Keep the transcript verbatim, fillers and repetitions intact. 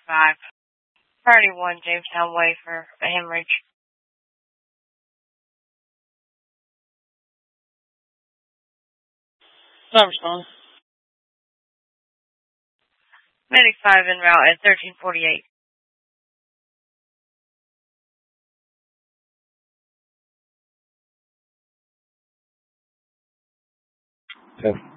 five. Priority one, Jamestown Way for a hemorrhage. Not responding. Medic five en route at thirteen forty-eight. Okay.